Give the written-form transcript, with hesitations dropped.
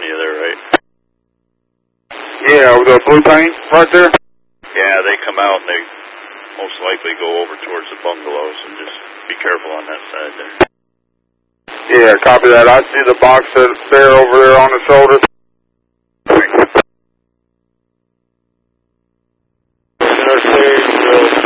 of you there, right? Yeah, with the blue paint right there? Yeah, they come out and they most likely go over towards the bungalows, and just be careful on that side there. Yeah, copy that. I see the box that's there over there on the shoulder.